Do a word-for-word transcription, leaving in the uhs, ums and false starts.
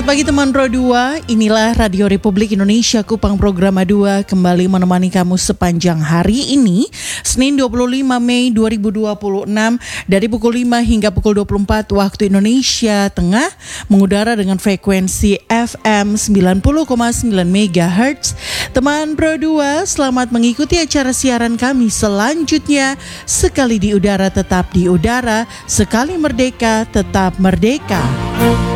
pagi teman Pro dua, inilah Radio Republik Indonesia Kupang Programa dua kembali menemani kamu sepanjang hari ini, Senin dua puluh lima Mei dua ribu dua puluh enam dari pukul lima hingga pukul dua puluh empat waktu Indonesia Tengah, mengudara dengan frekuensi F M sembilan puluh koma sembilan megahertz. Teman Pro dua, selamat mengikuti acara siaran kami selanjutnya. Sekali di udara tetap di udara, sekali merdeka tetap merdeka.